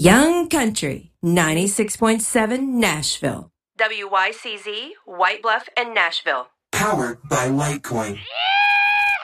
Young Country, 96.7 Nashville. WYCZ, White Bluff, and Nashville. Powered by Litecoin.